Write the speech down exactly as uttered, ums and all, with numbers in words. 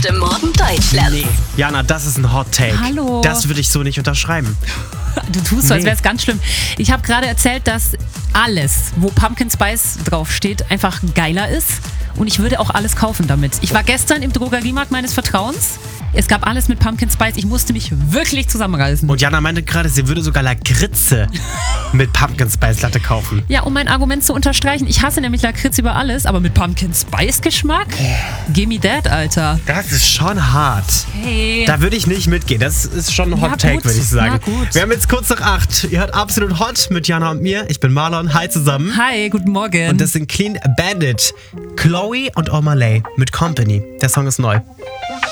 Guten Morgen Deutschland. Nee, Jana, das ist ein Hot Take. Hallo. Das würde ich so nicht unterschreiben. Du tust so, als Nee. wäre es ganz schlimm. Ich habe gerade erzählt, dass alles, wo Pumpkin Spice draufsteht, einfach geiler ist. Und ich würde auch alles kaufen damit. Ich war gestern im Drogeriemarkt meines Vertrauens. Es gab alles mit Pumpkin Spice. Ich musste mich wirklich zusammenreißen. Und Jana meinte gerade, sie würde sogar Lakritze mit Pumpkin Spice Latte kaufen. Ja, um mein Argument zu unterstreichen, ich hasse nämlich Lakritz über alles, aber mit Pumpkin Spice Geschmack? Gimme that, Alter. Das ist schon hart. Hey. Da würde ich nicht mitgehen. Das ist schon ein Ja, Hot Take, gut. würde ich sagen. Na gut. Wir haben jetzt kurz nach acht. Ihr hört Absolut Hot mit Jana und mir. Ich bin Marlon. Hi zusammen. Hi, guten Morgen. Und das sind Clean Bandit, Chloe und Omalay mit Company. Der Song ist neu.